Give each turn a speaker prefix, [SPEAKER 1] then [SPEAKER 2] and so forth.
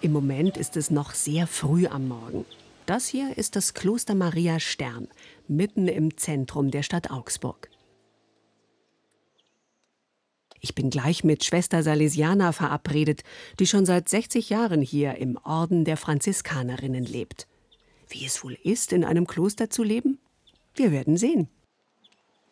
[SPEAKER 1] Im Moment ist es noch sehr früh am Morgen. Das hier ist das Kloster Maria Stern, mitten im Zentrum der Stadt Augsburg. Ich bin gleich mit Schwester Salesiana verabredet, die schon seit 60 Jahren hier im Orden der Franziskanerinnen lebt. Wie es wohl ist, in einem Kloster zu leben? Wir werden sehen.